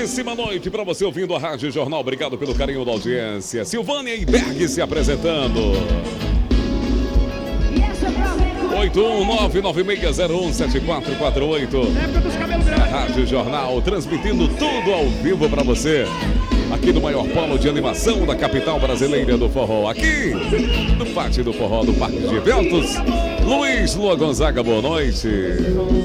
Belíssima noite para você ouvindo a Rádio Jornal. Obrigado pelo carinho da audiência. Silvânia e Berg se apresentando. 81996017448. A Rádio Jornal transmitindo tudo ao vivo para você. Aqui no maior polo de animação da capital brasileira do forró. Aqui no Pátio do Forró do Parque de Eventos. Luiz Lua Gonzaga, boa noite.